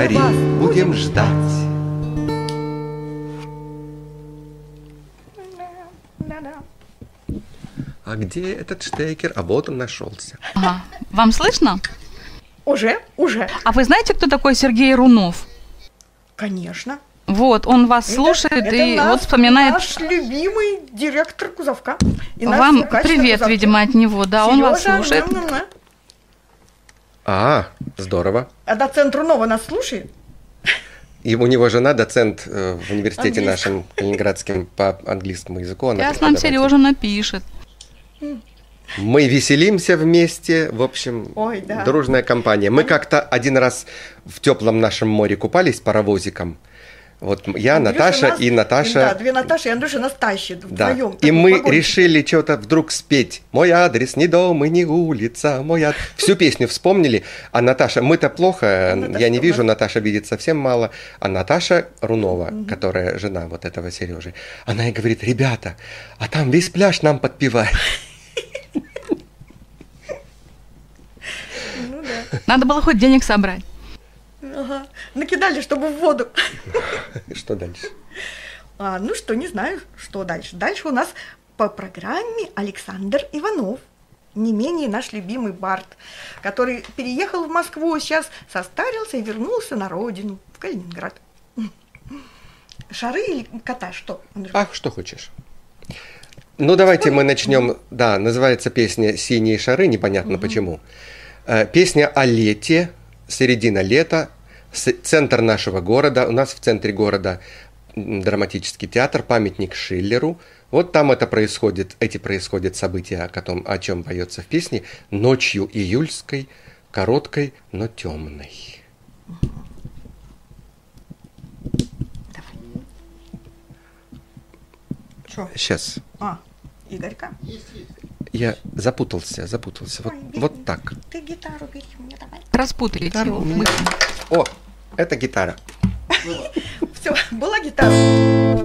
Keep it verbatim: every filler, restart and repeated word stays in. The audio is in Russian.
скорей вас будем ждать. А где этот штекер? А вот он нашелся. Ага. Вам слышно? Уже, уже. А вы знаете, кто такой Сергей Рунов? Конечно. Вот, он вас Это- слушает это и наш- вот вспоминает. Наш любимый директор Кузовка. И наш Вам звукач на привет, Кузовке. видимо, от него, да, он вас Серёжа, слушает. на-на-на. А, здорово. А доцент Рунова нас слушает? И у него жена доцент э, в университете Английском. нашем калининградским по английскому языку. Она Сейчас нам преподаватель. Сережа напишет. Мы веселимся вместе, в общем, Ой, да. дружная компания. Мы как-то один раз в теплом нашем море купались паровозиком. Вот я, Андрюша Наташа нас- и Наташа. Да, две Наташи, и Андрюша нас тащит Да. вдвоем. И мы решили что-то вдруг спеть. Мой адрес не дом и не улица, мой адрес. Всю песню вспомнили. А Наташа, мы-то плохо, Ну, да я не что вижу, вы. Наташа видит совсем мало. А Наташа Рунова, которая жена вот этого Сережи, она и говорит: ребята, а там весь пляж нам подпевает. Ну да. Надо было хоть денег собрать. Ага. Накидали, чтобы в воду. Что дальше? А, ну что, не знаю, что дальше. Дальше у нас по программе Александр Иванов, не менее наш любимый бард, который переехал в Москву, сейчас состарился и вернулся на родину, в Калининград. Шары или кота, что, Андрюша? Ах, что хочешь. Ну, давайте мы начнем. Да, называется песня «Синие шары», непонятно почему. Э, Песня о лете, середина лета, с- центр нашего города. У нас в центре города м, драматический театр, памятник Шиллеру. Вот там это происходит, эти происходят события, о, котором, о чем поется в песне, ночью июльской, короткой, но темной. Что? Сейчас. А, Игорька? Я запутался, запутался. Вот, Ой, бедный. вот так. Ты гитару бери мне давай. Распутайте Гитара его. у меня. О, это гитара. Все, была гитара.